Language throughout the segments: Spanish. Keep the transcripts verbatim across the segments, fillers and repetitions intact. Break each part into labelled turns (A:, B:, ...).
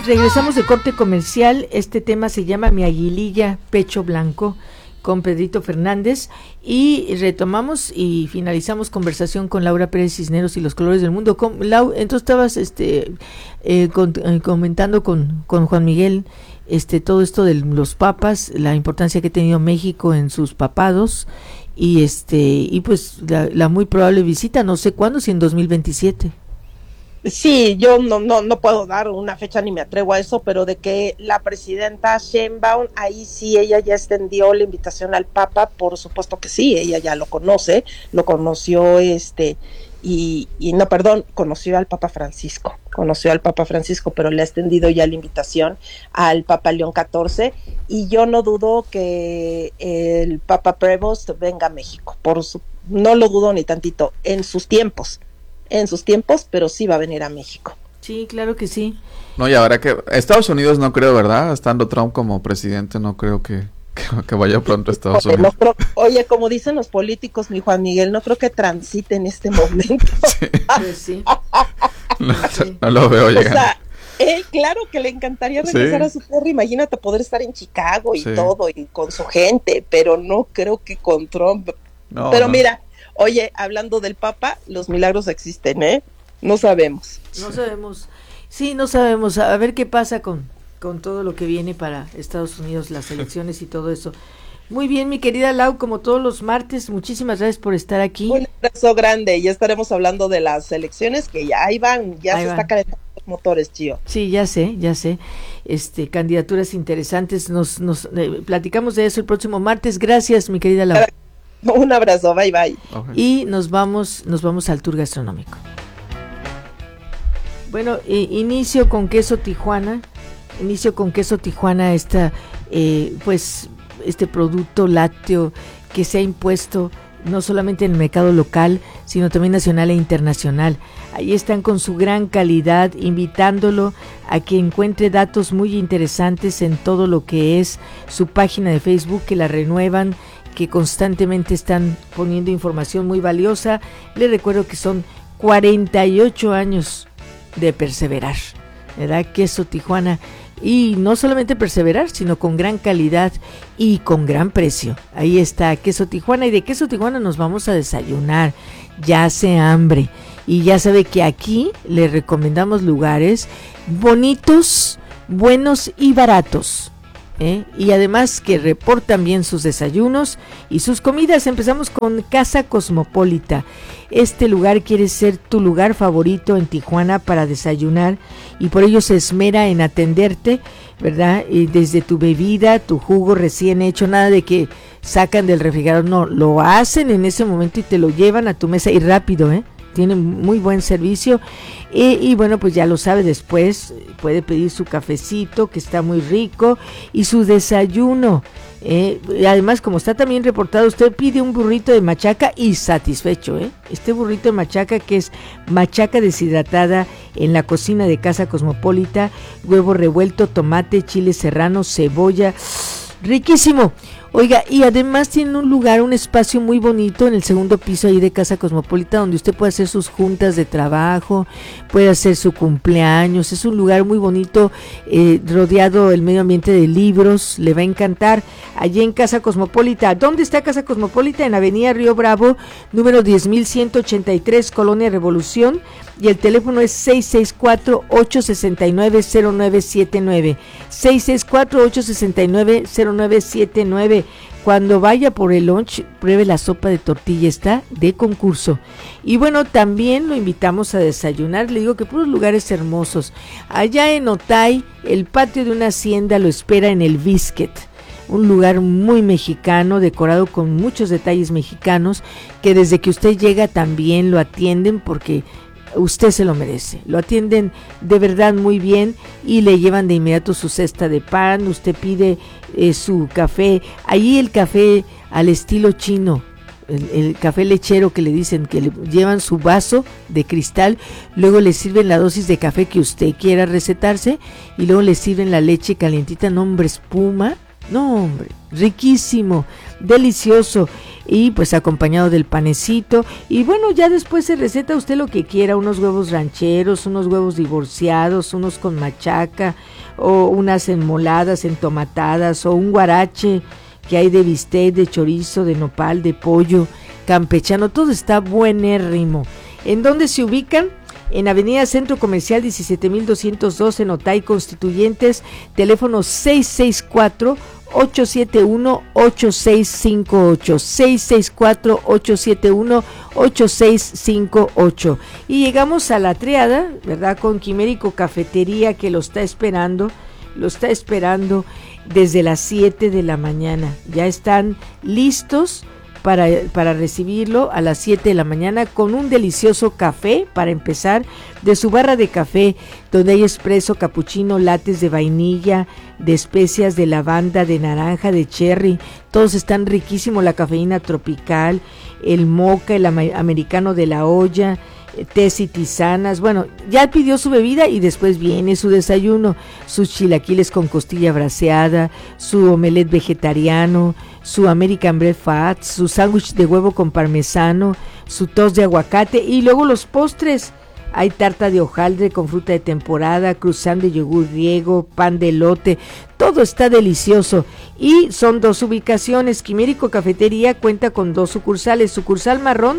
A: regresamos de corte comercial. Este tema se llama Mi Aguililla Pecho Blanco, con Pedrito Fernández, y retomamos y finalizamos conversación con Laura Pérez Cisneros y los colores del mundo. Con, Lau, entonces estabas este eh, con, eh, comentando con, con Juan Miguel este todo esto de los papas, la importancia que ha tenido México en sus papados, y este y pues la, la muy probable visita, no sé cuándo, si en dos mil veintisiete.
B: Sí, yo no, no, no puedo dar una fecha ni me atrevo a eso, pero de que la presidenta Sheinbaum, ahí sí ella ya extendió la invitación al Papa, por supuesto que sí, ella ya lo conoce, lo conoció este, y, y no, perdón, conoció al Papa Francisco, conoció al Papa Francisco, pero le ha extendido ya la invitación al Papa León catorce, y yo no dudo que el Papa Prevost venga a México, por su, no lo dudo ni tantito, en sus tiempos. en sus tiempos, pero sí va a venir a México.
A: Sí, claro que sí.
C: No, y ahora que Estados Unidos no creo, ¿verdad? Estando Trump como presidente, no creo que, que, que vaya pronto a Estados
B: oye,
C: Unidos.
B: No creo, oye, como dicen los políticos, mi Juan Miguel, no creo que transite en este momento.
C: Sí.
A: Pues sí.
C: No,
A: Sí.
C: no lo veo llegando.
B: O sea, él, claro que le encantaría regresar
C: Sí.
B: a su tierra, imagínate poder estar en Chicago y
C: Sí.
B: todo, y con su gente, pero no creo que con Trump.
C: No,
B: pero
C: no.
B: mira, oye, hablando del Papa, los milagros existen, ¿eh? No sabemos.
A: No sabemos. Sí, no sabemos. A ver qué pasa con, con todo lo que viene para Estados Unidos, las elecciones y todo eso. Muy bien, mi querida Lau, como todos los martes, muchísimas gracias por estar aquí.
B: Un abrazo grande, ya estaremos hablando de las elecciones que ya ahí van, ya
A: Ahí
B: se
A: van.
B: está calentando los motores, Chío.
A: Sí, ya sé, ya sé. Este, candidaturas interesantes. Nos, nos eh, platicamos de eso el próximo martes. Gracias, mi querida Lau.
B: Un abrazo, bye bye.
C: Okay.
A: Y nos vamos, nos vamos al tour gastronómico. Bueno, eh, inicio con queso Tijuana, inicio con queso Tijuana, esta, eh, pues, este producto lácteo que se ha impuesto no solamente en el mercado local, sino también nacional e internacional. Ahí están con su gran calidad, invitándolo a que encuentre datos muy interesantes en todo lo que es su página de Facebook, que la renuevan, que constantemente están poniendo información muy valiosa. Les recuerdo que son cuarenta y ocho años de perseverar, ¿verdad? Queso Tijuana, y no solamente perseverar, sino con gran calidad y con gran precio. Ahí está Queso Tijuana, y de Queso Tijuana nos vamos a desayunar, ya hace hambre, y ya sabe que aquí le recomendamos lugares bonitos, buenos y baratos, ¿eh? Y además que reportan bien sus desayunos y sus comidas. Empezamos con Casa Cosmopolita. Este lugar quiere ser tu lugar favorito en Tijuana para desayunar, y por ello se esmera en atenderte, ¿verdad? Y desde tu bebida, tu jugo recién hecho, nada de que sacan del refrigerador, no, lo hacen en ese momento y te lo llevan a tu mesa, y rápido, ¿eh? Tienen muy buen servicio, y, y bueno, pues ya lo sabe, después puede pedir su cafecito, que está muy rico, y su desayuno. Eh, además, como está también reportado, usted pide un burrito de machaca y satisfecho, ¿eh? Este burrito de machaca, que es machaca deshidratada en la cocina de Casa Cosmopolita, huevo revuelto, tomate, chile serrano, cebolla, riquísimo. Oiga, y además tienen un lugar, un espacio muy bonito en el segundo piso ahí de Casa Cosmopolita, donde usted puede hacer sus juntas de trabajo, puede hacer su cumpleaños. Es un lugar muy bonito, eh, rodeado el medio ambiente de libros, le va a encantar. Allí en Casa Cosmopolita. ¿Dónde está Casa Cosmopolita? En Avenida Río Bravo, número diez mil ciento ochenta y tres, Colonia Revolución, y el teléfono es seis seis cuatro, ocho seis nueve, cero nueve siete nueve, seis seis cuatro, ocho seis nueve, cero nueve siete nueve. Cuando vaya por el lunch, pruebe la sopa de tortilla, está de concurso. Y bueno, también lo invitamos a desayunar, le digo que puros lugares hermosos. Allá en Otay, el patio de una hacienda lo espera en el Biscuit, un lugar muy mexicano, decorado con muchos detalles mexicanos, que desde que usted llega también lo atienden, porque usted se lo merece. Lo atienden de verdad muy bien y le llevan de inmediato su cesta de pan. Usted pide eh, su café. Allí el café al estilo chino, el, el café lechero que le dicen, que le llevan su vaso de cristal, luego le sirven la dosis de café que usted quiera recetarse, y luego le sirven la leche calientita, nombre espuma, No, hombre, riquísimo, delicioso. Y pues acompañado del panecito. Y bueno, ya después se receta usted lo que quiera, unos huevos rancheros, unos huevos divorciados, unos con machaca, o unas enmoladas, entomatadas, o un guarache que hay de bistec, de chorizo, de nopal, de pollo, campechano, todo está buenérrimo. ¿En dónde se ubican? En Avenida Centro Comercial diecisiete mil doscientos dos en Otay Constituyentes, teléfono seis seis cuatro, ocho siete uno, ocho seis cinco ocho, seis seis cuatro, ocho siete uno, ocho seis cinco ocho. Y llegamos a la triada, ¿verdad? Con Quimérico Cafetería, que lo está esperando, lo está esperando desde las siete de la mañana. Ya están listos para, para recibirlo a las siete de la mañana con un delicioso café para empezar, de su barra de café, donde hay espresso, capuchino, lates de vainilla, de especias, de lavanda, de naranja, de cherry. Todos están riquísimos, la cafeína tropical, el moca, el americano de la olla, tés y tisanas. Bueno, ya pidió su bebida y después viene su desayuno, sus chilaquiles con costilla braseada, su omelette vegetariano, su American Breakfast, su sándwich de huevo con parmesano, su toast de aguacate y luego los postres. Hay tarta de hojaldre con fruta de temporada, croissant de yogur griego, pan de elote, todo está delicioso. Y son dos ubicaciones. Quimérico Cafetería cuenta con dos sucursales, sucursal marrón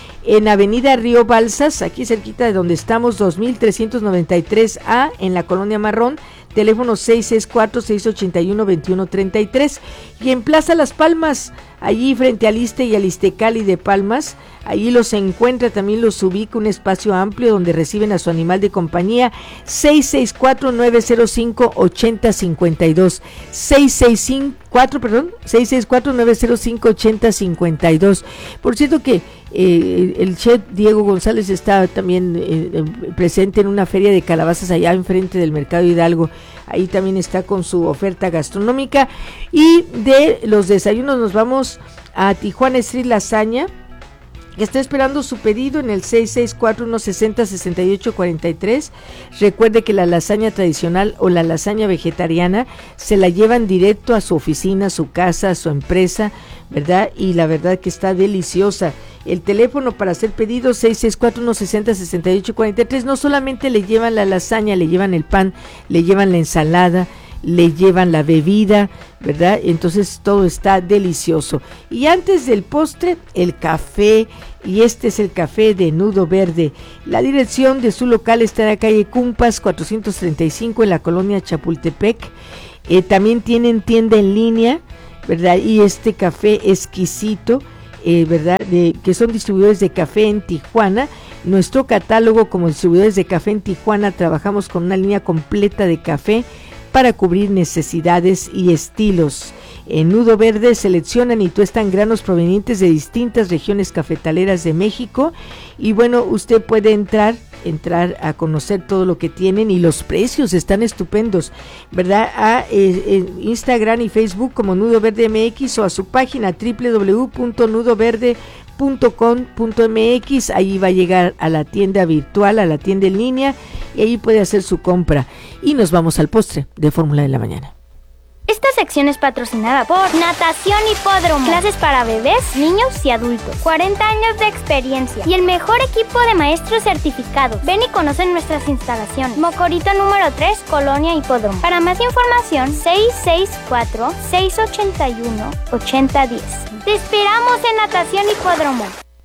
A: en Avenida Río Balsas, aquí cerquita de donde estamos, dos mil trescientos noventa y tres A, en la Colonia Marrón, teléfono seis seis cuatro, seis ocho uno, dos uno tres tres. Y en Plaza Las Palmas, allí frente al Iste y al Istecali de Palmas, allí los encuentra, también los ubica, un espacio amplio donde reciben a su animal de compañía. Seis seis cuatro, nueve cero cinco, ocho cero cinco dos, seis seis cuatro, perdón, seis seis cuatro, nueve cero cinco, ocho cero cinco dos. Por cierto que eh, el chef Diego González está también eh, presente en una feria de calabazas allá enfrente del Mercado Hidalgo. Ahí también está con su oferta gastronómica. Y de los desayunos nos vamos a Tijuana Street Lasaña, que está esperando su pedido en el seis seis cuatro, uno seis cero, seis ocho cuatro tres. Recuerde que la lasaña tradicional o la lasaña vegetariana se la llevan directo a su oficina, a su casa, a su empresa, ¿verdad? Y la verdad que está deliciosa. El teléfono para hacer pedidos seis seis cuatro, uno seis cero, seis ocho cuatro tres. No solamente le llevan la lasaña, le llevan el pan, le llevan la ensalada, le llevan la bebida, ¿verdad? Entonces todo está delicioso. Y antes del postre, el café, y este es el café de Nudo Verde. La dirección de su local está en la calle Cumpas cuatrocientos treinta y cinco en la colonia Chapultepec. Eh, también tienen tienda en línea, ¿verdad? Y este café exquisito, eh, ¿verdad? De, que son distribuidores de café en Tijuana. Nuestro catálogo como distribuidores de café en Tijuana, trabajamos con una línea completa de café para cubrir necesidades y estilos. En Nudo Verde seleccionan y tuestan granos provenientes de distintas regiones cafetaleras de México. Y bueno, usted puede entrar, entrar a conocer todo lo que tienen, y los precios están estupendos, ¿verdad? A eh, eh, Instagram y Facebook como Nudo Verde M X, o a su página doble u doble u doble u punto nudo verde punto com punto m x. Ahí va a llegar a la tienda virtual, a la tienda en línea, y ahí puede hacer su compra. Y nos vamos al postre de Fórmula de la Mañana.
D: Esta sección es patrocinada por Natación Hipódromo. Clases para bebés, niños y adultos. cuarenta años de experiencia y el mejor equipo de maestros certificados. Ven y conoce nuestras instalaciones. Mocorito número tres, Colonia Hipódromo. Para más información, seis seis cuatro, seis ocho uno, ocho cero uno cero. Te esperamos en Natación Hipódromo.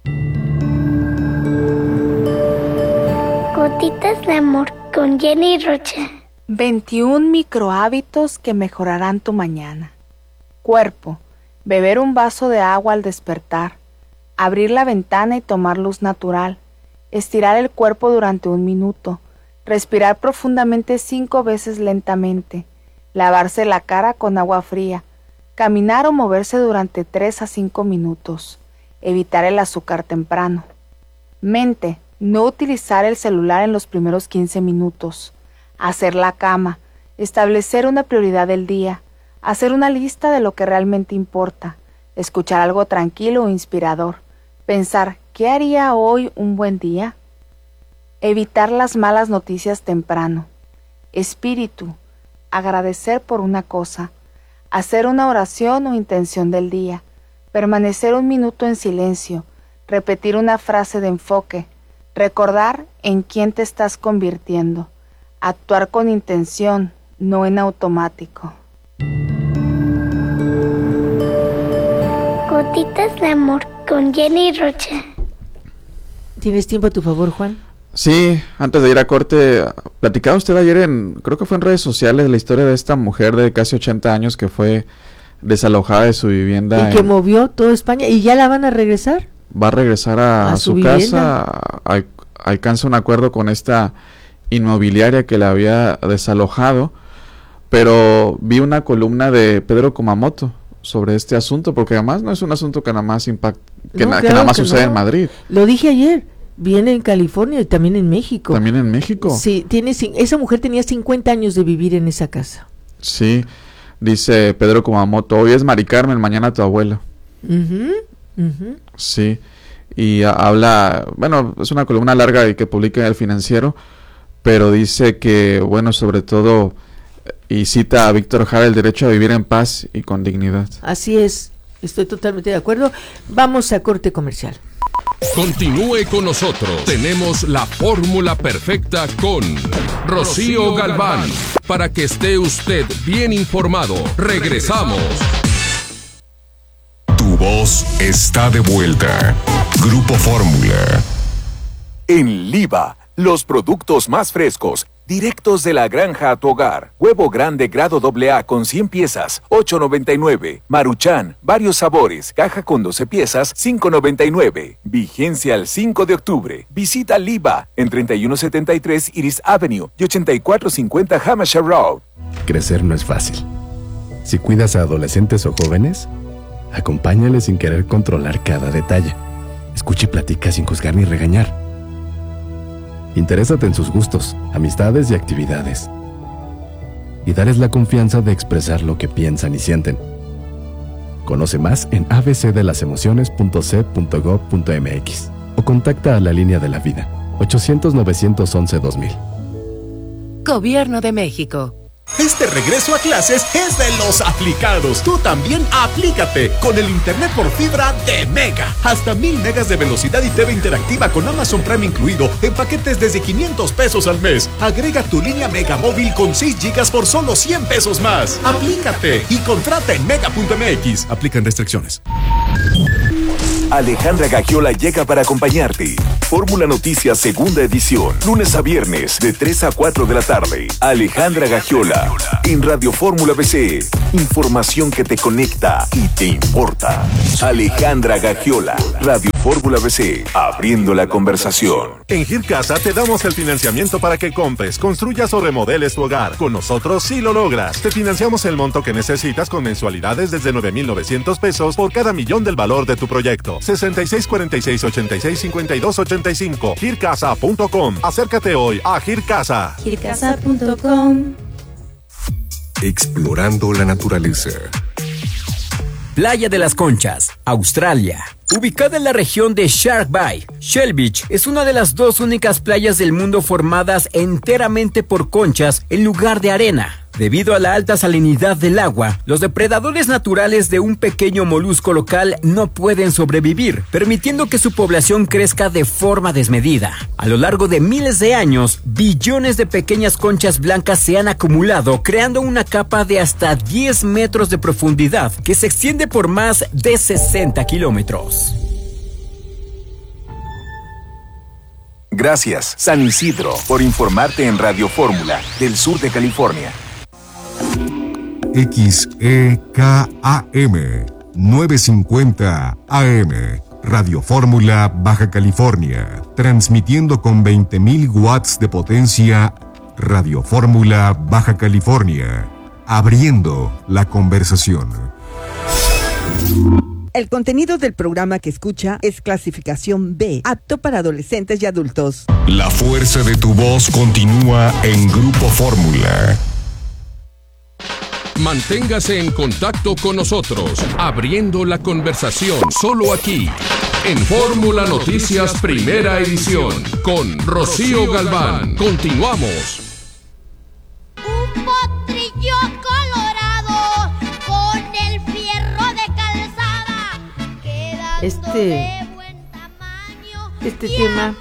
E: Gotitas de amor con Jenny Rocha.
F: veintiún microhábitos que mejorarán tu mañana. Cuerpo: beber un vaso de agua al despertar, abrir la ventana y tomar luz natural, estirar el cuerpo durante un minuto, respirar profundamente cinco veces lentamente, lavarse la cara con agua fría, caminar o moverse durante tres a cinco minutos, evitar el azúcar temprano. Mente: no utilizar el celular en los primeros quince minutos. Hacer la cama, establecer una prioridad del día, hacer una lista de lo que realmente importa, escuchar algo tranquilo o inspirador, pensar ¿qué haría hoy un buen día? Evitar las malas noticias temprano. Espíritu: agradecer por una cosa, hacer una oración o intención del día, permanecer un minuto en silencio, repetir una frase de enfoque, recordar en quién te estás convirtiendo, actuar con intención, no en automático.
E: Gotitas de amor con Jenny Rocha.
A: ¿Tienes tiempo a tu favor, Juan?
C: Sí, antes de ir a corte, platicaba usted ayer en, creo que fue en redes sociales, la historia de esta mujer de casi ochenta años que fue desalojada de su vivienda.
A: Y que
C: en,
A: movió toda España, ¿y ya la van a regresar?
C: Va a regresar a,
A: a
C: a su, su casa, a, alcanza un acuerdo con esta inmobiliaria que la había desalojado, pero vi una columna de Pedro Kumamoto sobre este asunto, porque además no es un asunto que nada más impacta, que,
A: no,
C: na,
A: claro
C: que nada más
A: que
C: sucede
A: no.
C: en Madrid.
A: Lo dije ayer, viene en California y también en México.
C: También en México.
A: Sí, tiene, esa mujer tenía cincuenta años de vivir en esa casa.
C: Sí, dice Pedro Kumamoto, hoy es Mari Carmen, mañana tu abuela.
A: Uh-huh, uh-huh.
C: Sí, y a, habla, bueno, es una columna larga y que publica en El Financiero, pero dice que, bueno, sobre todo, y cita a Víctor Jara, el derecho a vivir en paz y con dignidad.
A: Así es, estoy totalmente de acuerdo. Vamos a corte comercial.
G: Continúe con nosotros. Tenemos la fórmula perfecta con Rocío Galván. Para que esté usted bien informado. Regresamos.
H: Tu voz está de vuelta. Grupo Fórmula. En Liva, los productos más frescos, directos de la granja a tu hogar. Huevo grande grado doble A con cien piezas, ocho noventa y nueve. Maruchan, varios sabores, caja con doce piezas, cinco noventa y nueve. Vigencia al cinco de octubre. Visita Liva en treinta y uno setenta y tres Iris Avenue y ochenta y cuatro cincuenta Hampshire Road.
I: Crecer no es fácil. Si cuidas a adolescentes o jóvenes, acompáñales sin querer controlar cada detalle. Escucha y platica sin juzgar ni regañar. Interésate en sus gustos, amistades y actividades. Y dales la confianza de expresar lo que piensan y sienten. Conoce más en a b c de las emociones punto c punto gov punto m x o contacta a la línea de la vida ochocientos novecientos once dos mil.
J: Gobierno de México.
K: Este regreso a clases es de los aplicados. Tú también aplícate con el internet por fibra de Mega. Hasta mil megas de velocidad y T V interactiva con Amazon Prime incluido en paquetes desde quinientos pesos al mes. Agrega tu línea Mega móvil con seis gigas por solo cien pesos más. Aplícate y contrata en mega punto m x. Aplican restricciones.
H: Alejandra Gagiola llega para acompañarte. Fórmula Noticias segunda edición, lunes a viernes de tres a cuatro de la tarde. Alejandra Gagiola en Radio Fórmula B C. Información que te conecta y te importa. Alejandra Gagiola, Radio Fórmula B C, abriendo la conversación.
L: En Gircasa te damos el financiamiento para que compres, construyas o remodeles tu hogar. Con nosotros sí lo logras. Te financiamos el monto que necesitas con mensualidades desde nueve mil novecientos pesos por cada millón del valor de tu proyecto. sesenta y seis cuarenta y seis ochenta y seis cincuenta y dos ochenta y cinco. gircasa punto com. Acércate hoy a Gircasa.
M: gircasa punto com.
H: Explorando la naturaleza.
N: Playa de las Conchas, Australia. Ubicada en la región de Shark Bay, Shell Beach es una de las dos únicas playas del mundo formadas enteramente por conchas en lugar de arena. Debido a la alta salinidad del agua, los depredadores naturales de un pequeño molusco local no pueden sobrevivir, permitiendo que su población crezca de forma desmedida. A lo largo de miles de años, billones de pequeñas conchas blancas se han acumulado, creando una capa de hasta diez metros de profundidad que se extiende por más de sesenta kilómetros.
H: Gracias, San Isidro, por informarte en Radio Fórmula del sur de California.
O: X E K A M novecientos cincuenta A M Radio Fórmula Baja California, transmitiendo con veinte mil watts de potencia. Radio Fórmula Baja California, abriendo la conversación.
P: El contenido del programa que escucha es clasificación B, apto para adolescentes y adultos.
H: La fuerza de tu voz continúa en Grupo Fórmula.
G: Manténgase en contacto con nosotros, abriendo la conversación, solo aquí, en Fórmula Noticias Primera Edición, con Rocío Galván. Continuamos.
Q: Un potrillo colorado con
A: Este, este tema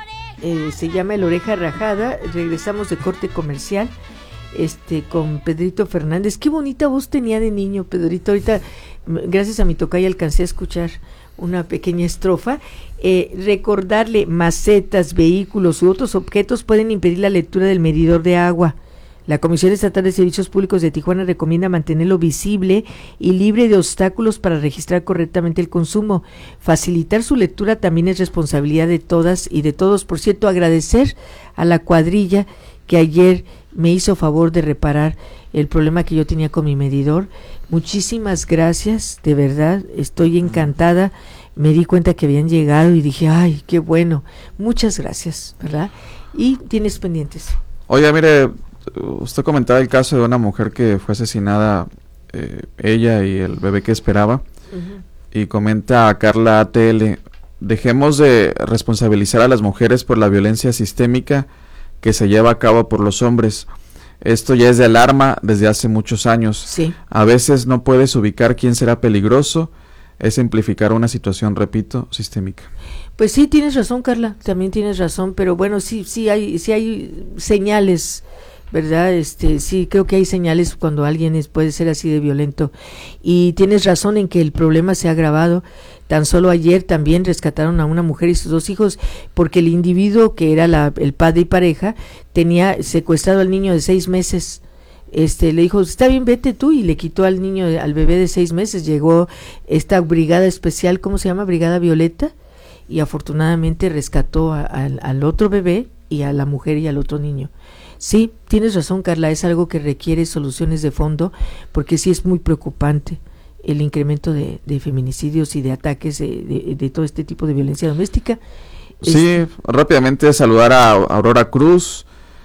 A: eh, se llama El Oreja Rajada. Regresamos de corte comercial este con Pedrito Fernández. Qué bonita voz tenía de niño, Pedrito. Ahorita, gracias a mi tocaya, alcancé a escuchar una pequeña estrofa. Eh, recordarle, macetas, vehículos u otros objetos pueden impedir la lectura del medidor de agua. La Comisión Estatal de Servicios Públicos de Tijuana recomienda mantenerlo visible y libre de obstáculos para registrar correctamente el consumo. Facilitar su lectura también es responsabilidad de todas y de todos. Por cierto, agradecer a la cuadrilla que ayer me hizo favor de reparar el problema que yo tenía con mi medidor. Muchísimas gracias, de verdad, estoy encantada. Me di cuenta que habían llegado y dije, ay, qué bueno. Muchas gracias, ¿verdad? Y tienes pendientes.
C: Oye, mire, usted comentaba el caso de una mujer que fue asesinada, eh, ella y el bebé que esperaba, uh-huh. Y comenta a Carla A T L, dejemos de responsabilizar a las mujeres por la violencia sistémica que se lleva a cabo por los hombres. Esto ya es de alarma desde hace muchos años.
A: Sí.
C: A veces no puedes ubicar quién será peligroso, es simplificar una situación, repito, sistémica.
A: Pues sí, tienes razón, Carla, también tienes razón, pero bueno, sí, sí hay, sí hay señales, ¿verdad? Este, sí, creo que hay señales cuando alguien es, puede ser así de violento. Y tienes razón en que el problema se ha agravado. Tan solo ayer también rescataron a una mujer y sus dos hijos porque el individuo que era la, el padre y pareja tenía secuestrado al niño de seis meses. Este, le dijo, está bien, vete tú, y le quitó al niño, al bebé de seis meses. Llegó esta brigada especial, ¿cómo se llama? Brigada Violeta, y afortunadamente rescató a, a, al otro bebé y a la mujer y al otro niño. Sí, tienes razón, Carla, es algo que requiere soluciones de fondo, porque sí es muy preocupante el incremento de, de feminicidios y de ataques de, de, de todo este tipo de violencia doméstica.
C: Sí, es... rápidamente saludar a Aurora Cruz,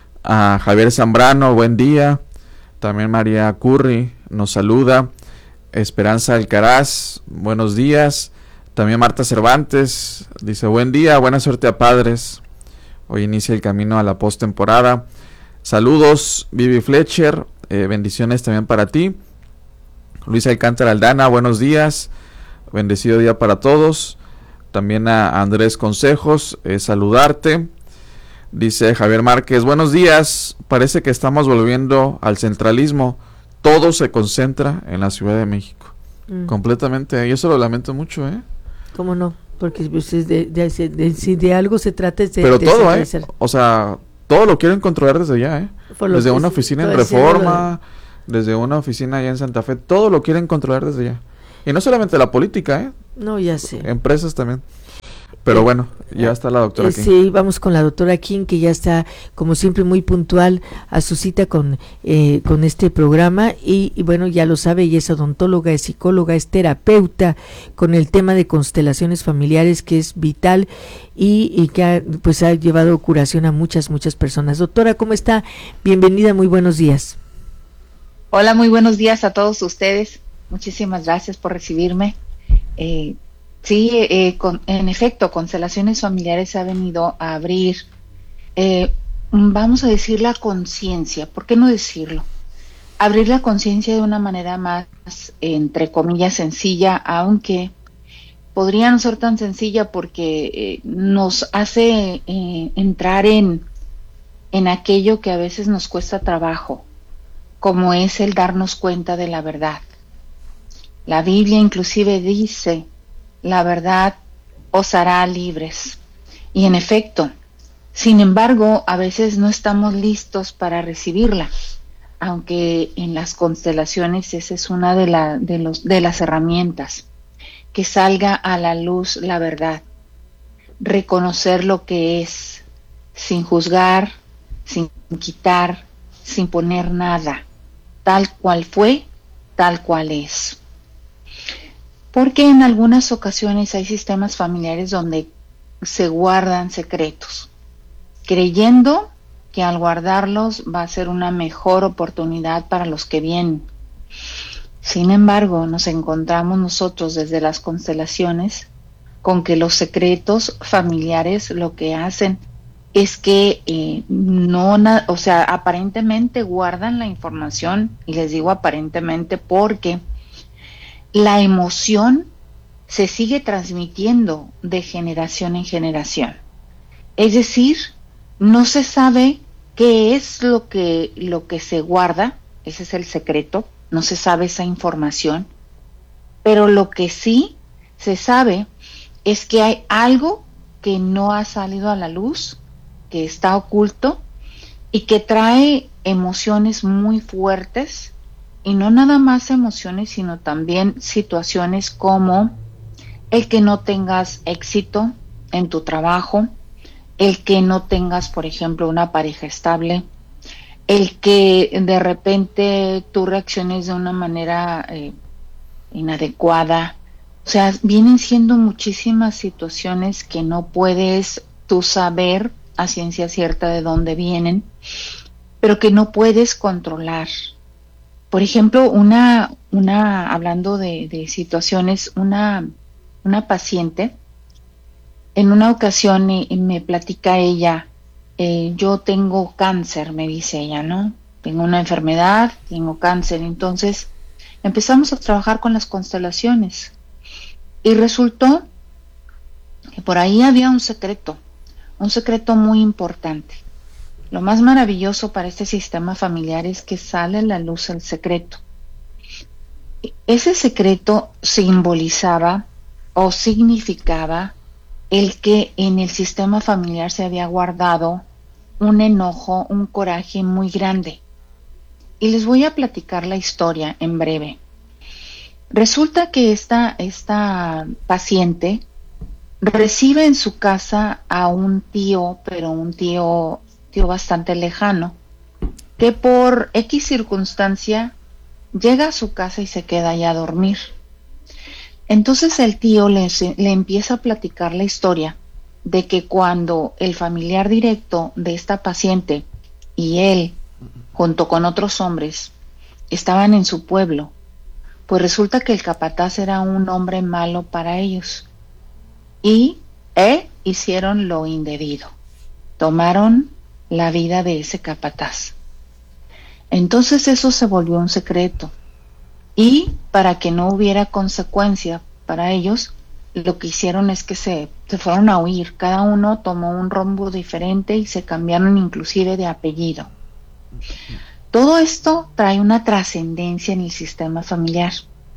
C: a Javier Zambrano, buen día. También María Curry nos saluda. Esperanza Alcaraz, buenos días. También Marta Cervantes dice, buen día, buena suerte a padres. Hoy inicia el camino a la postemporada. Saludos, Vivi Fletcher, eh, bendiciones también para ti. Luis Alcántara Aldana, buenos días, bendecido día para todos. También a Andrés Consejos, eh, saludarte. Dice Javier Márquez, buenos días, parece que estamos volviendo al centralismo, todo se concentra en la Ciudad de México. Mm. Completamente, yo eso lo lamento mucho, ¿eh?
A: ¿Cómo no? Porque pues, de, de, de, de, si de algo se trata es de...
C: Pero de todo, ¿eh? O sea, todo lo quieren controlar desde allá, ¿eh? Desde una oficina en Reforma, de... desde una oficina allá en Santa Fe, todo lo quieren controlar desde allá. Y no solamente la política, ¿eh?
A: No, ya sé.
C: Empresas también. Pero eh, bueno, ya está la doctora
A: eh, King. Sí, vamos con la doctora King, que ya está, como siempre, muy puntual a su cita con, eh, con este programa. Y, y bueno, ya lo sabe, ella es odontóloga, es psicóloga, es terapeuta con el tema de constelaciones familiares, que es vital y, y que ha, pues ha llevado curación a muchas, muchas personas. Doctora, ¿cómo está? Bienvenida, muy buenos días.
Q: Hola, muy buenos días a todos ustedes. Muchísimas gracias por recibirme. Eh, Sí, eh, con, en efecto, Constelaciones Familiares ha venido a abrir, eh, vamos a decir, la conciencia, ¿por qué no decirlo? Abrir la conciencia de una manera más, entre comillas, sencilla, aunque podría no ser tan sencilla porque eh, nos hace eh, entrar en, en aquello que a veces nos cuesta trabajo, como es el darnos cuenta de la verdad. La Biblia inclusive dice, la verdad os hará libres. Y en efecto, sin embargo, a veces no estamos listos para recibirla, aunque en las constelaciones esa es una de, la, de, los, de las herramientas, que salga a la luz la verdad, reconocer lo que es, sin juzgar, sin quitar, sin poner nada, tal cual fue, tal cual es. Porque en algunas ocasiones hay sistemas familiares donde se guardan secretos, creyendo que al guardarlos va a ser una mejor oportunidad para los que vienen. Sin embargo, nos encontramos nosotros desde las constelaciones con que los secretos familiares lo que hacen es que eh, no, o sea, aparentemente guardan la información, y les digo aparentemente porque la emoción se sigue transmitiendo de generación en generación. Es decir, no se sabe qué es lo que, lo que se guarda, ese es el secreto, no se sabe esa información, pero lo que sí se sabe es que hay algo que no ha salido a la luz, que está oculto y que trae emociones muy fuertes, y no nada más emociones, sino también situaciones como el que no tengas éxito en tu trabajo, el que no tengas, por ejemplo, una pareja estable, el que de repente tú reacciones de una manera eh, inadecuada. O sea, vienen siendo muchísimas situaciones que no puedes tú saber a ciencia cierta de dónde vienen, pero que no puedes controlar. Por ejemplo, una, una hablando de, de situaciones, una, una paciente, en una ocasión eh, me platica ella, eh, yo tengo cáncer, me dice ella, ¿no? Tengo una enfermedad, tengo cáncer. Entonces empezamos a trabajar con las constelaciones y resultó que por ahí había un secreto, un secreto muy importante. Lo más maravilloso para este sistema familiar es que sale a la luz el secreto. Ese secreto simbolizaba o significaba el que en el sistema familiar se había guardado un enojo, un coraje muy grande. Y les voy a platicar la historia en breve. Resulta que esta, esta paciente recibe en su casa a un tío, pero un tío, tío bastante lejano, que por X circunstancia llega a su casa y se queda allá a dormir. Entonces el tío le, le empieza a platicar la historia de que cuando el familiar directo de esta paciente y él, junto con otros hombres, estaban en su pueblo, pues resulta que el capataz era un hombre malo para ellos y e hicieron lo indebido, tomaron la vida de ese capataz. Entonces eso se volvió un secreto. Y para que no hubiera consecuencia para ellos, lo que hicieron es que se, se fueron a huir. Cada uno tomó un rumbo diferente y se cambiaron inclusive de apellido. Todo esto trae una trascendencia en el sistema familiar.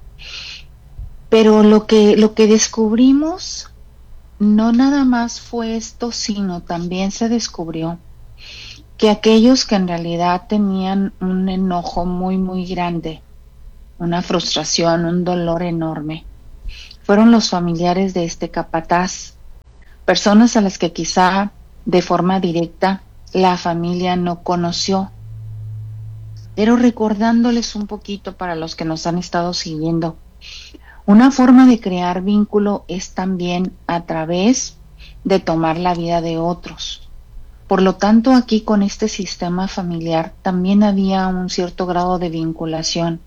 Q: Pero lo que, lo que descubrimos no nada más fue esto, sino también se descubrió que aquellos que en realidad tenían un enojo muy, muy grande, una frustración, un dolor enorme, fueron los familiares de este capataz, personas a las que quizá de forma directa la familia no conoció. Pero recordándoles un poquito para los que nos han estado siguiendo, una forma de crear vínculo es también a través de tomar la vida de otros. Por lo tanto, aquí con este sistema familiar también había un cierto grado de vinculación.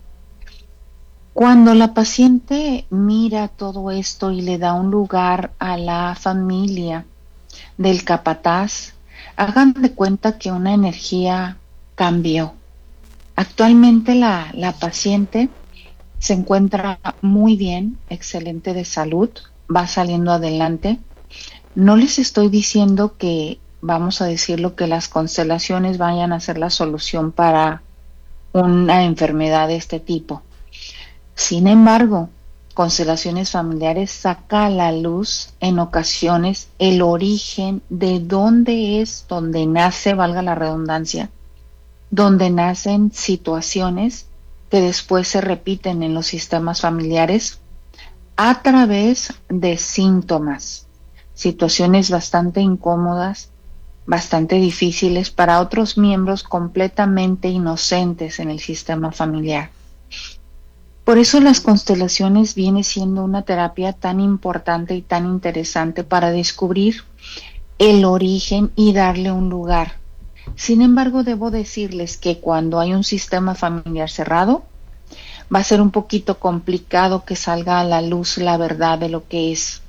Q: Cuando la paciente mira todo esto y le da un lugar a la familia del capataz, hagan de cuenta que una energía cambió. Actualmente la, la paciente se encuentra muy bien, excelente de salud, va saliendo adelante. No les estoy diciendo que, vamos a decirlo, que las constelaciones vayan a ser la solución para una enfermedad de este tipo. Sin embargo, constelaciones familiares saca a la luz en ocasiones el origen de dónde es, donde nace, valga la redundancia, donde nacen situaciones que después se repiten en los sistemas familiares a través de síntomas, situaciones bastante incómodas, bastante difíciles para otros miembros completamente inocentes en el sistema familiar. Por eso las constelaciones viene siendo una terapia tan importante y tan interesante para descubrir el origen y darle un lugar. Sin embargo, debo decirles que cuando hay un sistema familiar cerrado, va a ser un poquito complicado que salga a la luz la verdad de lo que es.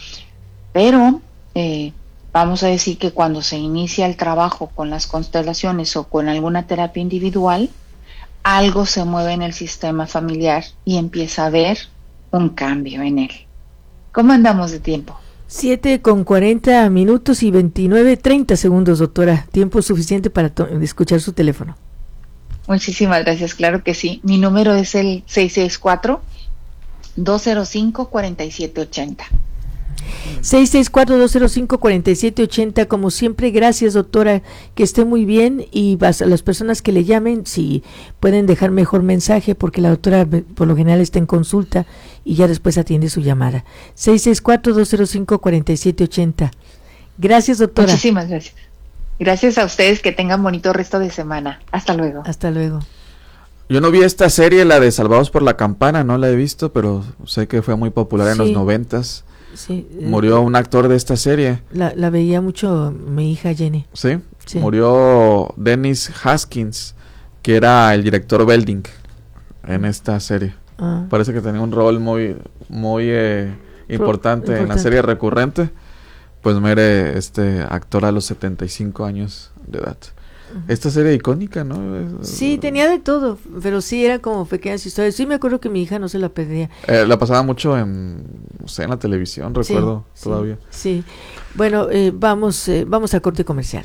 Q: Pero eh, vamos a decir que cuando se inicia el trabajo con las constelaciones o con alguna terapia individual, algo se mueve en el sistema familiar y empieza a haber un cambio en él. ¿Cómo andamos de tiempo?
A: siete con cuarenta minutos y veintinueve, treinta segundos, doctora. Tiempo suficiente para to- escuchar su teléfono.
Q: Muchísimas gracias, claro que sí. Mi número es el seis seis cuatro, dos cero cinco, cuatro siete ocho cero.
A: seis seis cuatro, dos cero cinco, cuatro siete ocho cero. Como siempre, gracias, doctora, que esté muy bien, y vas a las personas que le llamen, si pueden dejar mejor mensaje, porque la doctora por lo general está en consulta y ya después atiende su llamada. seis seis cuatro, dos cero cinco, cuatro siete ocho cero. Gracias, doctora.
Q: Muchísimas gracias. Gracias a ustedes, que tengan bonito resto de semana. Hasta luego.
A: Hasta luego.
C: Yo no vi esta serie, la de Salvados por la Campana, no la he visto, pero sé que fue muy popular en
A: Sí.
C: los noventas.
A: Sí, eh,
C: Murió un actor de esta serie.
A: La, la veía mucho mi hija Jenny.
C: ¿Sí?
A: Sí.
C: Murió Dennis Haskins, que era el director Belding en esta serie.
A: Ah.
C: Parece que tenía un rol muy muy eh, importante,
A: Pro,
C: en la
A: importante.
C: serie recurrente. Pues muere este actor a los setenta y cinco años de edad. Uh-huh. Esta serie icónica, ¿no?
A: Sí, tenía de todo, pero sí era como pequeñas historias. Sí me acuerdo que mi hija no se la perdía.
C: Eh, la pasaba mucho en, no sé, en la televisión, recuerdo
A: sí,
C: todavía.
A: Sí, sí. Bueno, eh, vamos, eh, vamos a corte comercial.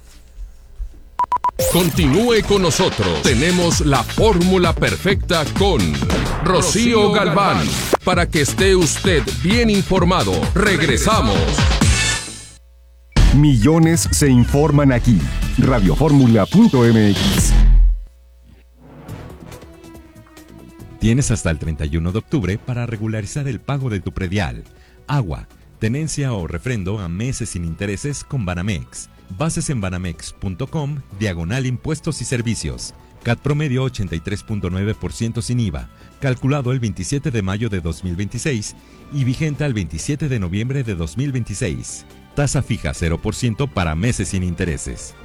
G: Continúe con nosotros. Tenemos la fórmula perfecta con Rocío Galván. Para que esté usted bien informado. Regresamos.
O: Millones se informan aquí. Radioformula punto m x.
R: Tienes hasta el treinta y uno de octubre para regularizar el pago de tu predial, agua, tenencia o refrendo a meses sin intereses con Banamex. Bases en banamex punto com, diagonal impuestos y servicios. C A T promedio ochenta y tres punto nueve por ciento sin I V A, calculado el veintisiete de mayo de dos mil veintiséis y vigente al veintisiete de noviembre de dos mil veintiséis. Tasa fija cero por ciento para meses sin intereses.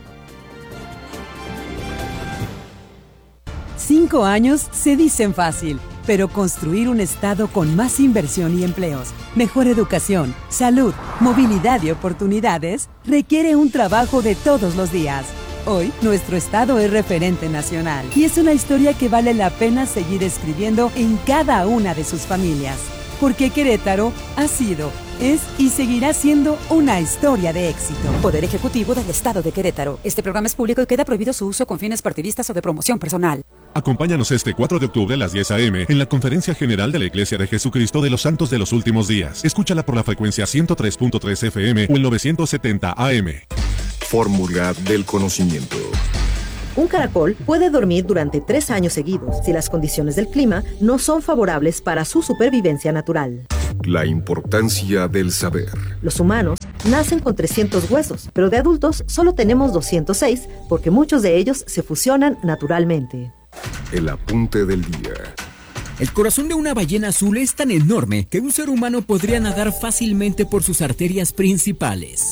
S: Cinco años se dicen fácil, pero construir un estado con más inversión y empleos, mejor educación, salud, movilidad y oportunidades requiere un trabajo de todos los días. Hoy, nuestro estado es referente nacional y es una historia que vale la pena seguir escribiendo en cada una de sus familias. Porque Querétaro ha sido, es y seguirá siendo una historia de éxito.
T: Poder Ejecutivo del Estado de Querétaro. Este programa es público y queda prohibido su uso con fines partidistas o de promoción personal.
L: Acompáñanos este cuatro de octubre a las diez a eme en la Conferencia General de la Iglesia de Jesucristo de los Santos de los Últimos Días. Escúchala por la frecuencia ciento tres punto tres efe eme o el novecientos setenta a eme.
O: Fórmula del conocimiento.
U: Un caracol puede dormir durante tres años seguidos si las condiciones del clima no son favorables para su supervivencia natural.
O: La importancia del saber.
U: Los humanos nacen con trescientos huesos, pero de adultos solo tenemos doscientos seis porque muchos de ellos se fusionan naturalmente.
O: El apunte del día.
N: El corazón de una ballena azul es tan enorme que un ser humano podría nadar fácilmente por sus arterias principales.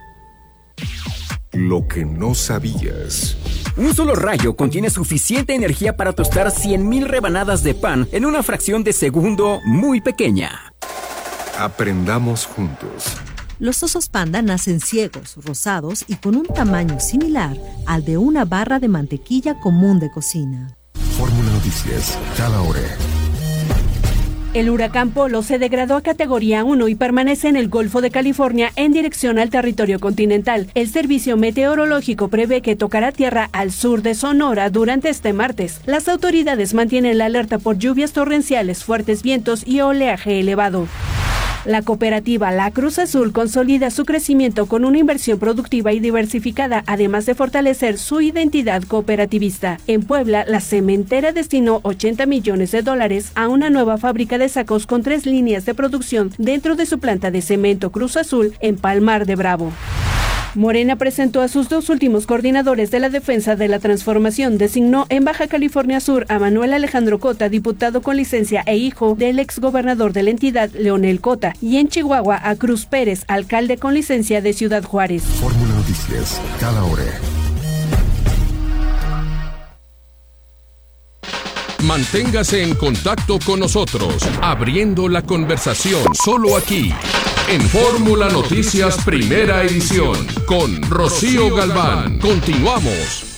O: Lo que no sabías.
N: Un solo rayo contiene suficiente energía para tostar cien mil rebanadas de pan en una fracción de segundo muy pequeña.
O: Aprendamos juntos.
U: Los osos panda nacen ciegos, rosados y con un tamaño similar al de una barra de mantequilla común de cocina.
O: Fórmula Noticias, cada hora.
V: El huracán Polo se degradó a categoría uno y permanece en el Golfo de California en dirección al territorio continental. El servicio meteorológico prevé que tocará tierra al sur de Sonora durante este martes. Las autoridades mantienen la alerta por lluvias torrenciales, fuertes vientos y oleaje elevado. La cooperativa La Cruz Azul consolida su crecimiento con una inversión productiva y diversificada, además de fortalecer su identidad cooperativista. En Puebla, la cementera destinó ochenta millones de dólares a una nueva fábrica de sacos con tres líneas de producción dentro de su planta de cemento Cruz Azul en Palmar de Bravo. Morena presentó a sus dos últimos coordinadores de la defensa de la transformación. Designó en Baja California Sur a Manuel Alejandro Cota, diputado con licencia e hijo del exgobernador de la entidad, Leonel Cota, y en Chihuahua a Cruz Pérez, alcalde con licencia de Ciudad Juárez.
O: Fórmula Noticias, cada hora.
G: Manténgase en contacto con nosotros, abriendo la conversación solo aquí, en Fórmula Noticias Primera Edición, con Rocío Galván. Continuamos.